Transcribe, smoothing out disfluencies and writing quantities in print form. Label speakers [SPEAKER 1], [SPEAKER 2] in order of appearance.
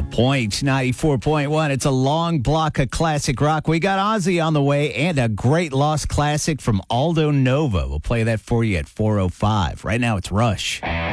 [SPEAKER 1] Point 94.1. It's a long block of classic rock. We got Ozzy on the way and a great lost classic from Aldo Nova. We'll play that for you at 4:05. Right now it's Rush.